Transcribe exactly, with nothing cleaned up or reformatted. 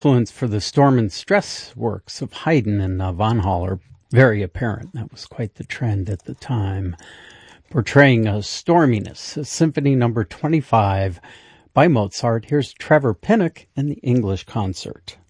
Influence for the storm and stress works of Haydn and uh, von Haller very apparent. That was quite the trend at the time. Portraying a storminess, a Symphony Number twenty-five by Mozart. Here's Trevor Pinnock and the English Concert.